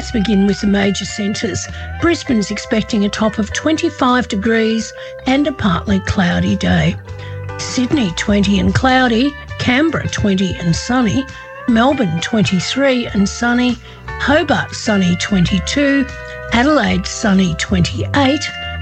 Let's begin with the major centres. Brisbane's expecting a top of 25 degrees and a partly cloudy day. Sydney 20 and cloudy, Canberra 20 and sunny, Melbourne 23 and sunny, Hobart sunny 22, Adelaide sunny 28,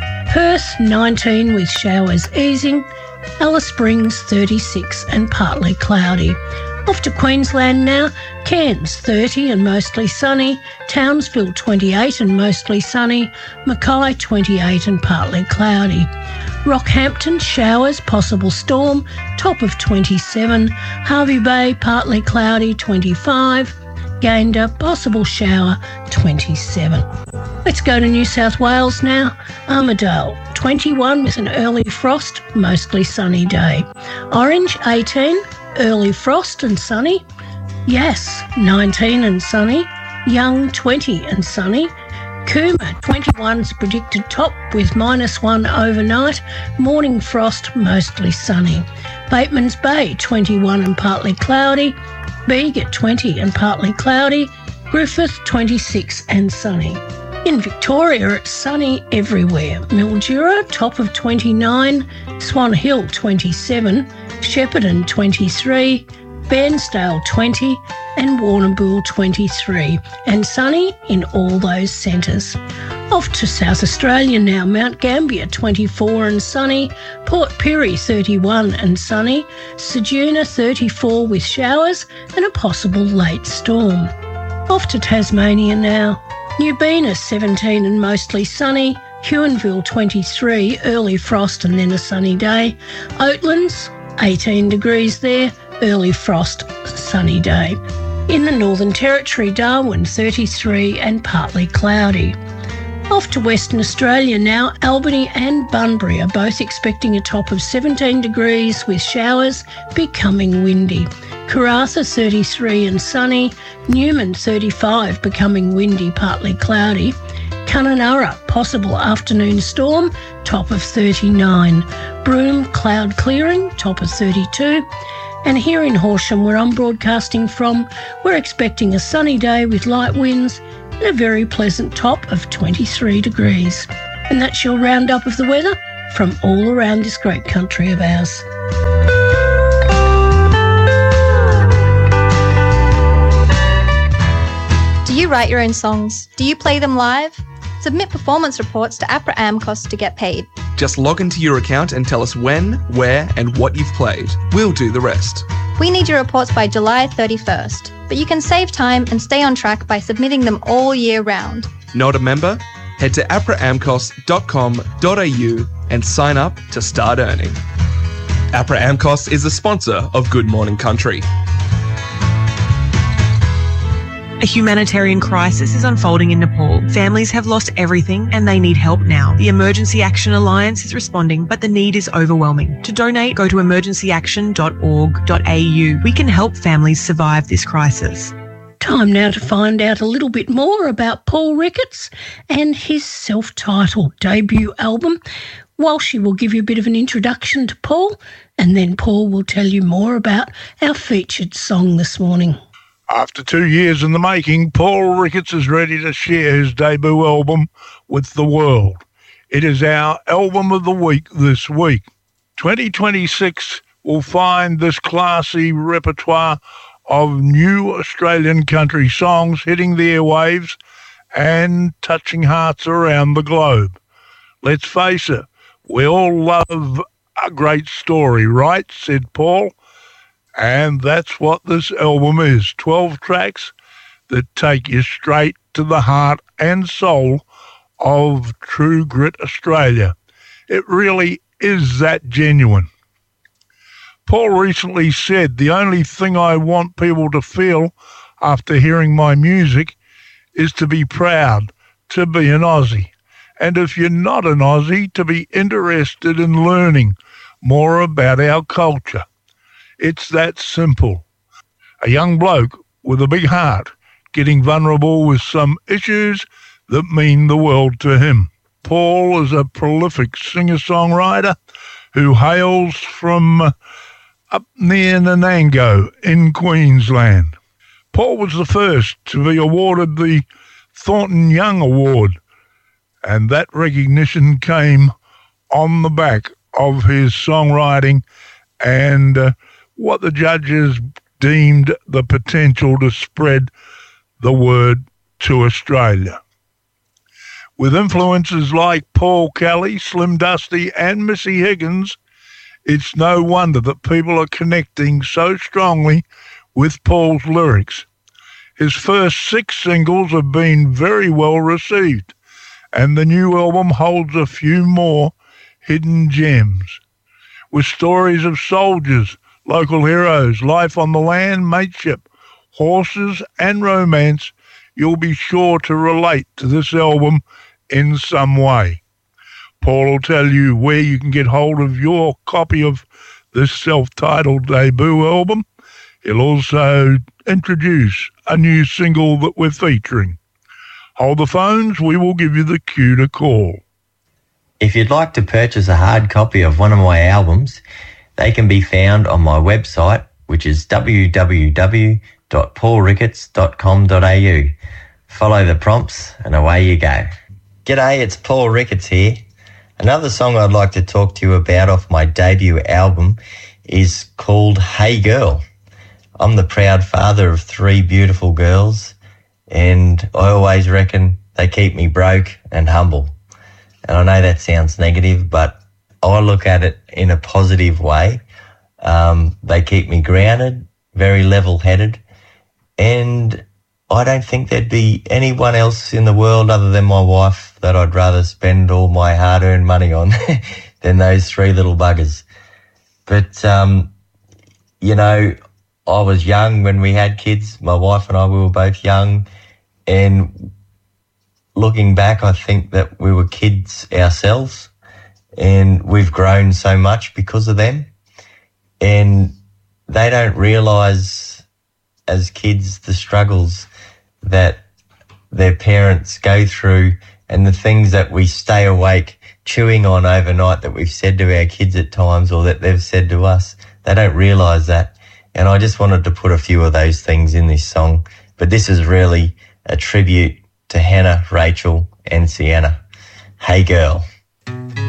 Perth 19 with showers easing, Alice Springs 36 and partly cloudy. Off to Queensland now, Cairns 30 and mostly sunny, Townsville 28 and mostly sunny, Mackay 28 and partly cloudy. Rockhampton showers, possible storm, top of 27, Hervey Bay partly cloudy 25, Gayndah possible shower 27. Let's go to New South Wales now. Armidale 21 with an early frost, mostly sunny day. Orange 18, early frost and sunny. Yass 19 and sunny. Young 20 and sunny. Cooma 21's predicted top with -1 overnight. Morning frost, mostly sunny. Batemans Bay 21 and partly cloudy. Bega 20 and partly cloudy. Griffith 26 and sunny. In Victoria, it's sunny everywhere. Mildura, top of 29, Swan Hill 27, Shepparton 23, Bairnsdale 20 and Warrnambool 23, and sunny in all those centres. Off to South Australia now. Mount Gambier 24 and sunny, Port Pirie 31 and sunny, Ceduna 34 with showers and a possible late storm. Off to Tasmania now. Newbena 17 and mostly sunny, Huonville 23, early frost and then a sunny day, Oatlands 18 degrees there, early frost, sunny day. In the Northern Territory, Darwin 33 and partly cloudy. Off to Western Australia now. Albany and Bunbury are both expecting a top of 17 degrees with showers, becoming windy. Karratha 33 and sunny, Newman 35 becoming windy, partly cloudy. Kununurra possible afternoon storm, top of 39. Broome cloud clearing, top of 32. And here in Horsham, where I'm broadcasting from, we're expecting a sunny day with light winds and a very pleasant top of 23 degrees. And that's your roundup of the weather from all around this great country of ours. Do you write your own songs? Do you play them live? Submit performance reports to APRA AMCOS to get paid. Just log into your account and tell us when, where and what you've played. We'll do the rest. We need your reports by July 31st, but you can save time and stay on track by submitting them all year round. Not a member? Head to apraamcos.com.au and sign up to start earning. APRA AMCOS is a sponsor of Good Morning Country. A humanitarian crisis is unfolding in Nepal. Families have lost everything and they need help now. The Emergency Action Alliance is responding, but the need is overwhelming. To donate, go to emergencyaction.org.au. We can help families survive this crisis. Time now to find out a little bit more about Paul Ricketts and his self-titled debut album. Walshy will give you a bit of an introduction to Paul, and then Paul will tell you more about our featured song this morning. After 2 years in the making, Paul Ricketts is ready to share his debut album with the world. It is our album of the week this week. 2026 will find this classy repertoire of new Australian country songs hitting the airwaves and touching hearts around the globe. Let's face it, we all love a great story, right? Said Paul. And that's what this album is, 12 tracks that take you straight to the heart and soul of True Grit Australia. It really is that genuine. Paul recently said, "The only thing I want people to feel after hearing my music is to be proud to be an Aussie. And if you're not an Aussie, to be interested in learning more about our culture. It's that simple." A young bloke with a big heart getting vulnerable with some issues that mean the world to him. Paul is a prolific singer-songwriter who hails from up near Nanango in Queensland. Paul was the first to be awarded the Thornton Young Award, and that recognition came on the back of his songwriting and what the judges deemed the potential to spread the word to Australia. With influences like Paul Kelly, Slim Dusty and Missy Higgins, it's no wonder that people are connecting so strongly with Paul's lyrics. His first 6 singles have been very well received, and the new album holds a few more hidden gems. With stories of soldiers, local heroes, life on the land, mateship, horses and romance, you'll be sure to relate to this album in some way. Paul will tell you where you can get hold of your copy of this self-titled debut album. He'll also introduce a new single that we're featuring. Hold the phones, we will give you the cue to call. If you'd like to purchase a hard copy of one of my albums, they can be found on my website, which is www.paulricketts.com.au. Follow the prompts and away you go. G'day, it's Paul Ricketts here. Another song I'd like to talk to you about off my debut album is called Hey Girl. I'm the proud father of 3 beautiful girls, and I always reckon they keep me broke and humble. And I know that sounds negative, but I look at it in a positive way. They keep me grounded, very level-headed, and I don't think there'd be anyone else in the world other than my wife that I'd rather spend all my hard-earned money on than those 3 little buggers. But, you know, I was young when we had kids. My wife and I, we were both young, and looking back, I think that we were kids ourselves, and we've grown so much because of them. And they don't realise as kids the struggles that their parents go through and the things that we stay awake chewing on overnight that we've said to our kids at times or that they've said to us. They don't realise that. And I just wanted to put a few of those things in this song. But this is really a tribute to Hannah, Rachel and Sienna. Hey Girl.